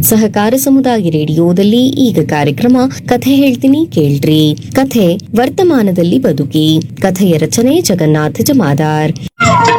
ಸಹಕಾರ ಸಮುದಾಯ ರೇಡಿಯೋದಲ್ಲಿ ಈಗ ಕಾರ್ಯಕ್ರಮ ಕಥೆ ಹೇಳ್ತೀನಿ ಕೇಳ್ರಿ. ಕಥೆ ವರ್ತಮಾನದಲ್ಲಿ ಬದುಕಿ. ಕಥೆಯ ರಚನೆ ಜಗನ್ನಾಥ ಜಮಾದಾರ್.